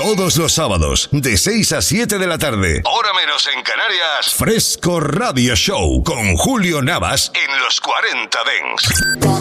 Todos los sábados, de 6 a 7 de la tarde, hora menos en Canarias, Fresco Radio Show con Julio Navas en los 40 Dents.